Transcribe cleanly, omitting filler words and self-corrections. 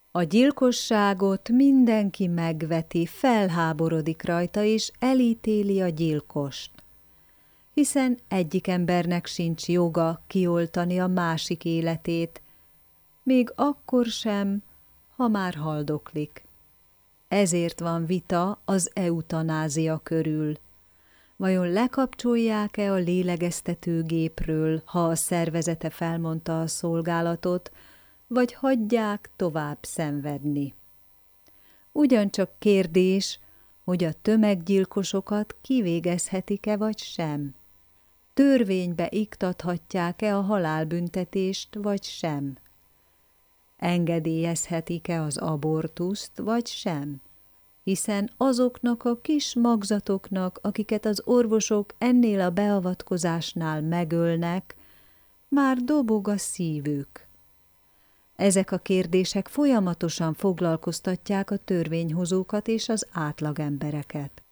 A gyilkosságot mindenki megveti, felháborodik rajta, és elítéli a gyilkost. Hiszen egyik embernek sincs joga kioltani a másik életét, még akkor sem, ha már haldoklik. Ezért van vita az eutanázia körül. Vajon lekapcsolják-e a lélegeztetőgépről, ha a szervezete felmondta a szolgálatot, vagy hagyják tovább szenvedni? Ugyancsak kérdés, hogy a tömeggyilkosokat kivégezhetik-e vagy sem. Törvénybe iktathatják-e a halálbüntetést vagy sem. Engedélyezhetik-e az abortuszt vagy sem? Hiszen azoknak a kis magzatoknak, akiket az orvosok ennél a beavatkozásnál megölnek, már dobog a szívük. Ezek a kérdések folyamatosan foglalkoztatják a törvényhozókat és az átlagembereket.